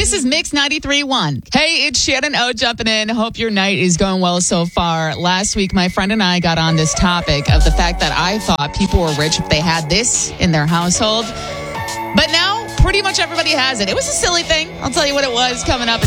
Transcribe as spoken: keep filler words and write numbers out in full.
This is Mix ninety-three point one. Hey, it's Shannon O jumping in. Hope your night is going well so far. Last week, my friend and I got on this topic of the fact that I thought people were rich if they had this in their household. But now, pretty much everybody has it. It was a silly thing. I'll tell you what it was coming up.